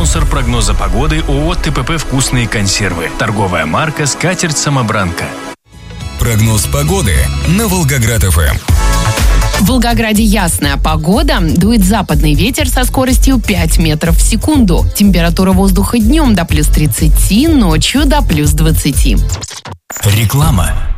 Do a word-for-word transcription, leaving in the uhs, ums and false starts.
Спонсор прогноза погоды ООО ТПП «Вкусные консервы». Торговая марка «Скатерть-самобранка». Прогноз погоды на Волгоград-ФМ. В Волгограде ясная погода, дует западный ветер со скоростью пять метров в секунду. Температура воздуха днем до плюс тридцати, ночью до плюс двадцати. Реклама.